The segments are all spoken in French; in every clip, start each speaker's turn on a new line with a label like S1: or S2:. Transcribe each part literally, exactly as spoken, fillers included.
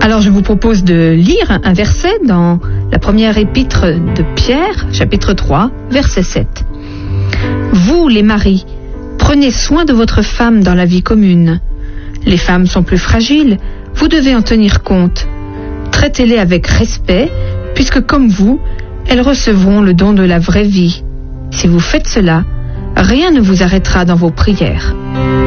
S1: Alors je vous propose de lire un verset dans la première épître de Pierre, chapitre trois, verset sept. Vous, les maris, prenez soin de votre femme dans la vie commune. Les femmes sont plus fragiles, vous devez en tenir compte. Traitez-les avec respect, puisque comme vous, elles recevront le don de la vraie vie. Si vous faites cela, rien ne vous arrêtera dans vos prières.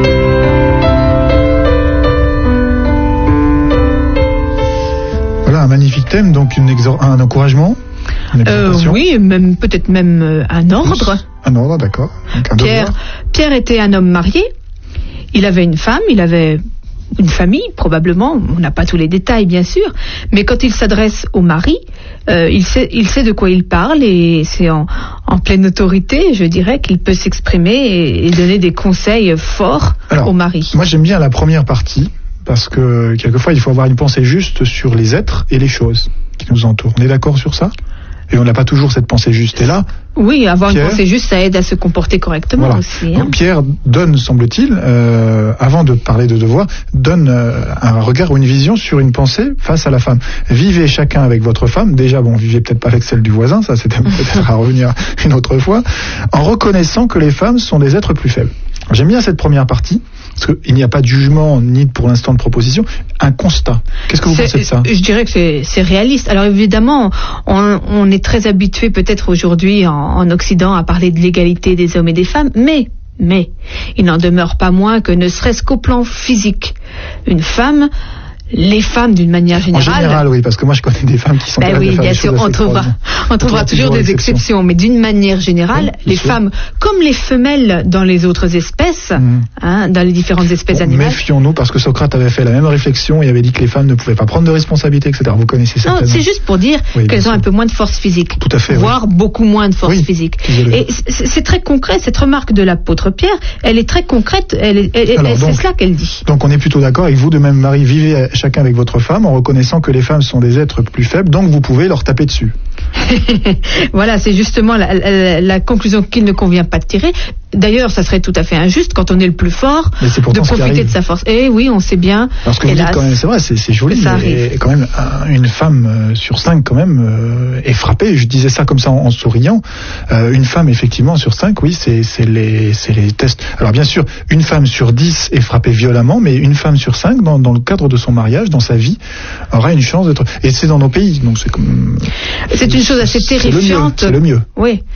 S2: Voilà un magnifique thème, donc une exor- un encouragement.
S1: Euh, oui, même peut-être même euh, un ordre.
S2: Un ordre, d'accord. Donc, un
S1: Pierre,
S2: devoir.
S1: Pierre était un homme marié. Il avait une femme, il avait une famille, probablement. On n'a pas tous les détails, bien sûr. Mais quand il s'adresse au mari, euh, il sait, il sait de quoi il parle et c'est en, en pleine autorité, je dirais, qu'il peut s'exprimer et, et donner des conseils forts
S2: Alors,
S1: au mari.
S2: Moi, j'aime bien la première partie parce que quelquefois, il faut avoir une pensée juste sur les êtres et les choses qui nous entourent. On est d'accord sur ça ? Et on n'a pas toujours cette pensée juste. Et là,
S1: oui, avoir
S2: Pierre,
S1: une pensée juste, ça aide à se comporter correctement
S2: voilà.
S1: aussi. Hein.
S2: Donc, Pierre donne, semble-t-il, euh, avant de parler de devoir, donne euh, un regard ou une vision sur une pensée face à la femme. Vivez chacun avec votre femme. Déjà, bon, vivez peut-être pas avec celle du voisin, ça c'était peut-être à revenir une autre fois, en reconnaissant que les femmes sont des êtres plus faibles. J'aime bien cette première partie, parce qu'il n'y a pas de jugement, ni pour l'instant de proposition, un constat. Qu'est-ce que vous
S1: c'est,
S2: pensez de ça ?
S1: Je dirais que c'est, c'est réaliste. Alors évidemment, on, on est très habitué peut-être aujourd'hui en, en Occident à parler de l'égalité des hommes et des femmes, mais, mais, il n'en demeure pas moins que ne serait-ce qu'au plan physique, une femme... Les femmes, d'une manière générale...
S2: En général, oui, parce que moi, je connais des femmes qui sont
S1: ben
S2: capables
S1: oui,
S2: de faire
S1: bien
S2: des
S1: sûr,
S2: choses
S1: on
S2: assez
S1: trouvera, on trouvera toujours des exceptions. exceptions, mais d'une manière générale,
S2: oui,
S1: les
S2: sûr.
S1: femmes, comme les femelles dans les autres espèces, mmh. hein, dans les différentes espèces
S2: bon,
S1: animales...
S2: Méfions-nous, parce que Socrate avait fait la même réflexion, il avait dit que les femmes ne pouvaient pas prendre de responsabilité, et cetera. Vous connaissez ça?
S1: Non, c'est juste pour dire oui, qu'elles ont un peu moins de force physique.
S2: Tout à fait.
S1: Voire
S2: oui.
S1: beaucoup moins de force
S2: oui,
S1: physique.
S2: Et
S1: c'est, c'est très concret, cette remarque de l'apôtre Pierre, elle est très concrète, elle est, elle, Alors, elle, donc, c'est cela qu'elle dit.
S2: Donc on est plutôt d'accord avec vous, de même Marie, vivez chacun avec votre femme en reconnaissant que les femmes sont des êtres plus faibles, donc vous pouvez leur taper dessus.
S1: Voilà, c'est justement la, la, la conclusion qu'il ne convient pas de tirer. D'ailleurs, ça serait tout à fait injuste quand on est le plus fort de profiter de sa force. Et oui, on sait bien.
S2: Parce que vous dites quand même, c'est vrai, c'est, c'est joli, mais quand même une femme sur cinq quand même euh, est frappée. Je disais ça comme ça en, en souriant. Euh, une femme effectivement sur cinq, oui, c'est, c'est les, c'est les tests. Alors bien sûr, une femme sur dix est frappée violemment, mais une femme sur cinq, dans, dans le cadre de son mariage, dans sa vie, aura une chance d'être. Et c'est dans nos pays, donc c'est comme.
S1: C'est une chose assez terrifiante.
S2: C'est le mieux. C'est le mieux.
S1: Oui.